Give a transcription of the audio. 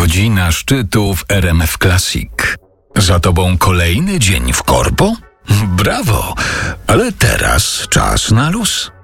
Godzina szczytu w RMF Classic. Za tobą kolejny dzień w korpo? Brawo! Ale teraz czas na luz.